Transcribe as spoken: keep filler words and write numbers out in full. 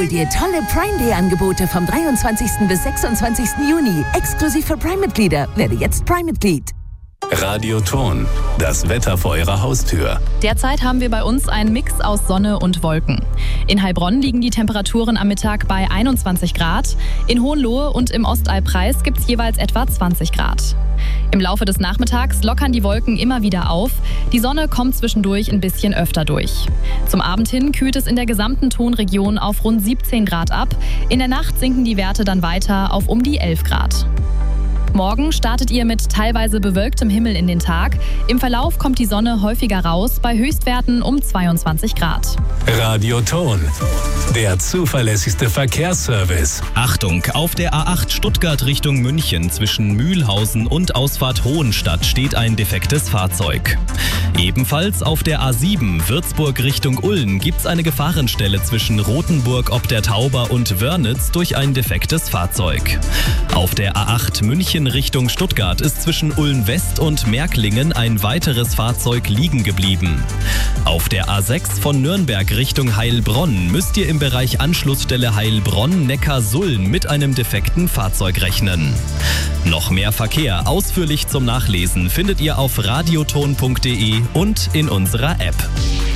Hol dir tolle Prime Day Angebote vom dreiundzwanzigsten bis sechsundzwanzigsten Juni. Exklusiv für Prime-Mitglieder. Werde jetzt Prime-Mitglied. Radioton, das Wetter vor Ihrer Haustür. Derzeit haben wir bei uns einen Mix aus Sonne und Wolken. In Heilbronn liegen die Temperaturen am Mittag bei einundzwanzig Grad. In Hohenlohe und im Ostallpreis gibt es jeweils etwa zwanzig Grad. Im Laufe des Nachmittags lockern die Wolken immer wieder auf. Die Sonne kommt zwischendurch ein bisschen öfter durch. Zum Abend hin kühlt es in der gesamten Tonregion auf rund siebzehn Grad ab. In der Nacht sinken die Werte dann weiter auf um die elf Grad. Morgen startet ihr mit teilweise bewölktem Himmel in den Tag. Im Verlauf kommt die Sonne häufiger raus, bei Höchstwerten um zweiundzwanzig Grad. Radioton, der zuverlässigste Verkehrsservice. Achtung, auf der A acht Stuttgart Richtung München zwischen Mühlhausen und Ausfahrt Hohenstadt steht ein defektes Fahrzeug. Ebenfalls auf der A sieben Würzburg Richtung Ulm gibt's eine Gefahrenstelle zwischen Rothenburg ob der Tauber und Wörnitz durch ein defektes Fahrzeug. Auf der A acht München Richtung Stuttgart ist zwischen Ulm West und Märklingen ein weiteres Fahrzeug liegen geblieben. Auf der A sechs von Nürnberg Richtung Heilbronn müsst ihr im Bereich Anschlussstelle Heilbronn-Neckar-Suln mit einem defekten Fahrzeug rechnen. Noch mehr Verkehr ausführlich zum Nachlesen findet ihr auf radioton punkt de und in unserer App.